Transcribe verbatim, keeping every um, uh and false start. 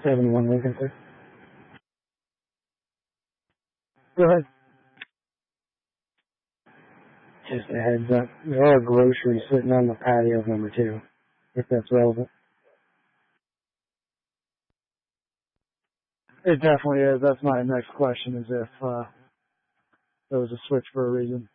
seven one Lincoln, sir. Go ahead. Just a heads up. There are groceries sitting on the patio of number two, if that's relevant. It definitely is. That's my next question, is if uh, there was a switch for a reason.